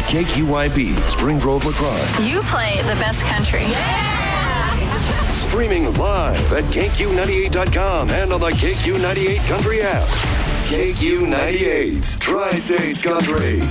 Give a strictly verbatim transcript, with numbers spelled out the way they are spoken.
K Q Y B, Spring Grove, La Crosse. You play the best country. Streaming live at K Q ninety-eight dot com and on the K Q ninety-eight Country app. K Q ninety-eight, Tri-States Country.